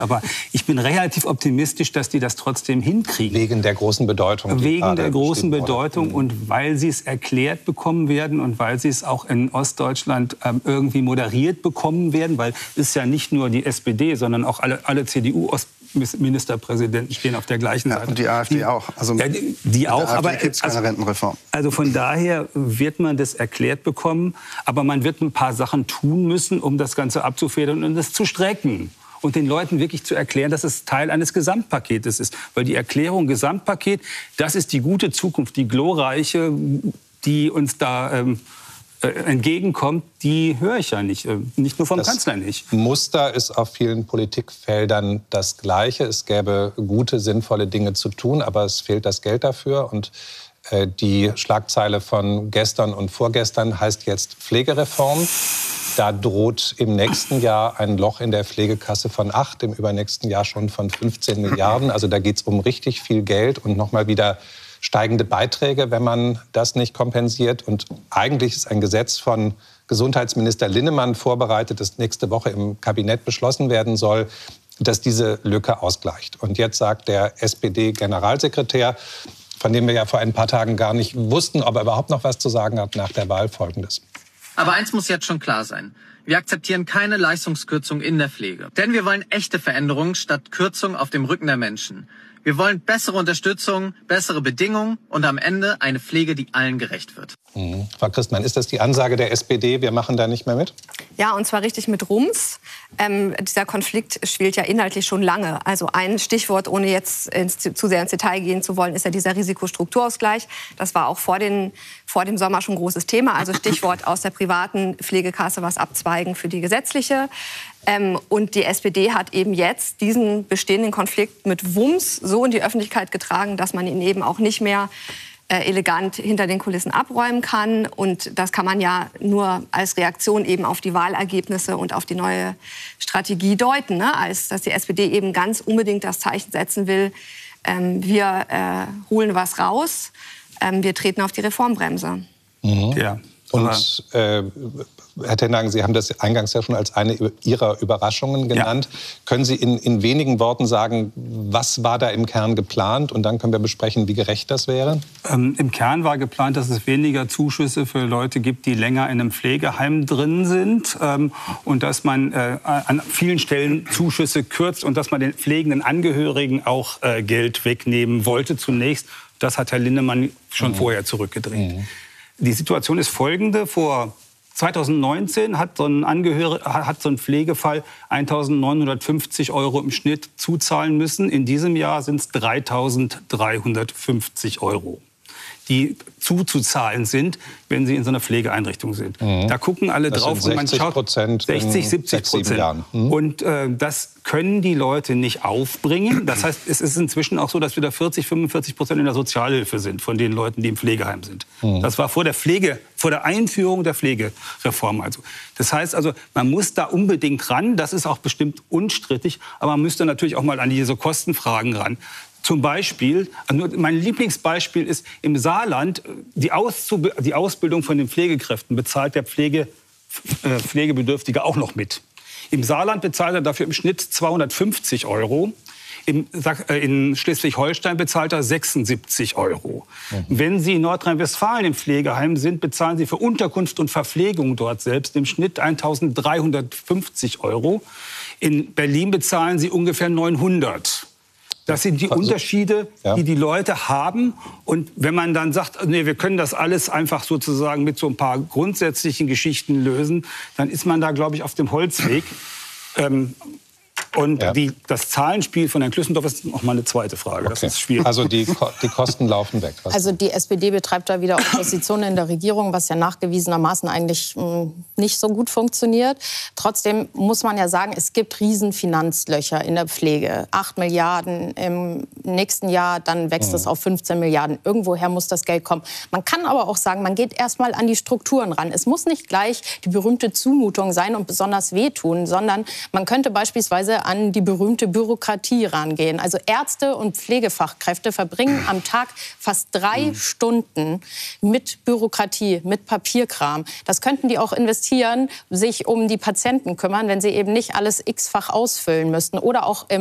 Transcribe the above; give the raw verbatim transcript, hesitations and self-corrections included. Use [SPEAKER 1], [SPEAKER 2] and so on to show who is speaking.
[SPEAKER 1] Aber ich bin relativ optimistisch, dass die das trotzdem hinkriegen.
[SPEAKER 2] Wegen der großen Bedeutung.
[SPEAKER 1] Wegen der großen Bedeutung und weil sie es erklärt bekommen werden und weil sie es auch in Ostdeutschland ähm, irgendwie moderiert bekommen werden. Weil es ist ja nicht nur die S P D, sondern auch alle, alle C D U-Ministerpräsidenten stehen auf der gleichen
[SPEAKER 3] ja,
[SPEAKER 1] Seite.
[SPEAKER 3] Und die AfD die, auch.
[SPEAKER 1] Also, ja, die, die auch, aber
[SPEAKER 3] gibt es keine
[SPEAKER 1] also,
[SPEAKER 3] Rentenreform.
[SPEAKER 1] Also von daher wird man das erklärt bekommen. Aber man wird ein paar Sachen tun müssen, um das Ganze abzufedern und es zu strecken. Und den Leuten wirklich zu erklären, dass es Teil eines Gesamtpaketes ist. Weil die Erklärung Gesamtpaket, das ist die gute Zukunft, die glorreiche, die uns da ähm, äh, entgegenkommt, die höre ich ja nicht. Äh, nicht nur vom
[SPEAKER 2] das
[SPEAKER 1] Kanzler nicht.
[SPEAKER 2] Muster ist auf vielen Politikfeldern das Gleiche. Es gäbe gute, sinnvolle Dinge zu tun, aber es fehlt das Geld dafür. Und äh, die Schlagzeile von gestern und vorgestern heißt jetzt Pflegereform. Da droht im nächsten Jahr ein Loch in der Pflegekasse von acht, im übernächsten Jahr schon von fünfzehn Milliarden. Also da geht es um richtig viel Geld und nochmal wieder steigende Beiträge, wenn man das nicht kompensiert. Und eigentlich ist ein Gesetz von Gesundheitsminister Linnemann vorbereitet, das nächste Woche im Kabinett beschlossen werden soll, das diese Lücke ausgleicht. Und jetzt sagt der S P D-Generalsekretär, von dem wir ja vor ein paar Tagen gar nicht wussten, ob er überhaupt noch was zu sagen hat nach der Wahl, Folgendes.
[SPEAKER 4] Aber eins muss jetzt schon klar sein. Wir akzeptieren keine Leistungskürzung in der Pflege. Denn wir wollen echte Veränderungen statt Kürzung auf dem Rücken der Menschen. Wir wollen bessere Unterstützung, bessere Bedingungen und am Ende eine Pflege, die allen gerecht wird.
[SPEAKER 2] Mhm. Frau Christmann, ist das die Ansage der S P D, wir machen da nicht mehr mit?
[SPEAKER 5] Ja, und zwar richtig mit Rums. Ähm, dieser Konflikt spielt ja inhaltlich schon lange. Also ein Stichwort, ohne jetzt ins, zu sehr ins Detail gehen zu wollen, ist ja dieser Risikostrukturausgleich. Das war auch vor, den, vor dem Sommer schon ein großes Thema. Also Stichwort aus der privaten Pflegekasse was abzweigen für die gesetzliche. Ähm, und die S P D hat eben jetzt diesen bestehenden Konflikt mit Wumms so in die Öffentlichkeit getragen, dass man ihn eben auch nicht mehr äh, elegant hinter den Kulissen abräumen kann. Und das kann man ja nur als Reaktion eben auf die Wahlergebnisse und auf die neue Strategie deuten, ne? Als dass die S P D eben ganz unbedingt das Zeichen setzen will, ähm, wir äh, holen was raus, ähm, wir treten auf die Reformbremse.
[SPEAKER 2] Mhm. Ja. Und äh, Herr Tenhagen, Sie haben das eingangs ja schon als eine Ihrer Überraschungen genannt. Ja. Können Sie in, in wenigen Worten sagen, was war da im Kern geplant? Und dann können wir besprechen, wie gerecht das wäre.
[SPEAKER 1] Ähm, Im Kern war geplant, dass es weniger Zuschüsse für Leute gibt, die länger in einem Pflegeheim drin sind. Ähm, und dass man äh, an vielen Stellen Zuschüsse kürzt und dass man den pflegenden Angehörigen auch äh, Geld wegnehmen wollte zunächst. Das hat Herr Linnemann schon mhm. vorher zurückgedreht. Mhm. Die Situation ist folgende. Vor zweitausendneunzehn hat so ein, Angehörig, hat so ein Pflegefall eintausendneunhundertfünfzig Euro im Schnitt zuzahlen müssen. In diesem Jahr sind es dreitausenddreihundertfünfzig Euro, die zuzuzahlen sind, wenn sie in so einer Pflegeeinrichtung sind. Mhm. Da gucken alle
[SPEAKER 2] das
[SPEAKER 1] drauf
[SPEAKER 2] sind
[SPEAKER 1] und man schaut sechzig, siebzig Prozent. Mhm. Und äh, das können die Leute nicht aufbringen. Das heißt, es ist inzwischen auch so, dass wir da vierzig, fünfundvierzig Prozent in der Sozialhilfe sind von den Leuten, die im Pflegeheim sind. Mhm. Das war vor der Pflege, vor der Einführung der Pflegereform. Also, das heißt also, man muss da unbedingt ran. Das ist auch bestimmt unstrittig. Aber man müsste natürlich auch mal an diese Kostenfragen ran. Zum Beispiel, mein Lieblingsbeispiel ist im Saarland, die, Auszub- die Ausbildung von den Pflegekräften bezahlt der Pflege, äh, Pflegebedürftige auch noch mit. Im Saarland bezahlt er dafür im Schnitt zweihundertfünfzig Euro. Im, äh, in Schleswig-Holstein bezahlt er sechsundsiebzig Euro. Mhm. Wenn Sie in Nordrhein-Westfalen im Pflegeheim sind, bezahlen Sie für Unterkunft und Verpflegung dort selbst im Schnitt eintausenddreihundertfünfzig Euro. In Berlin bezahlen Sie ungefähr neunhundert. Das sind die also, Unterschiede, ja. die die Leute haben. Und wenn man dann sagt, nee, wir können das alles einfach sozusagen mit so ein paar grundsätzlichen Geschichten lösen, dann ist man da, glaube ich, auf dem Holzweg. ähm, Und ja. die, das Zahlenspiel von Herrn Klüssendorf ist noch mal eine zweite Frage.
[SPEAKER 2] Okay.
[SPEAKER 1] Das ist schwierig.
[SPEAKER 2] Also die, die Kosten laufen weg. Was
[SPEAKER 6] also die S P D betreibt da wieder Opposition in der Regierung, was ja nachgewiesenermaßen eigentlich mh, nicht so gut funktioniert. Trotzdem muss man ja sagen, es gibt riesen Finanzlöcher in der Pflege. Acht Milliarden im nächsten Jahr, dann wächst mhm. es auf fünfzehn Milliarden. Irgendwoher muss das Geld kommen. Man kann aber auch sagen, man geht erst mal an die Strukturen ran. Es muss nicht gleich die berühmte Zumutung sein und besonders wehtun, sondern man könnte beispielsweise wir an die berühmte Bürokratie rangehen. Also Ärzte und Pflegefachkräfte verbringen am Tag fast drei mhm. Stunden mit Bürokratie, mit Papierkram. Das könnten die auch investieren, sich um die Patienten kümmern, wenn sie eben nicht alles x-fach ausfüllen müssten. Oder auch im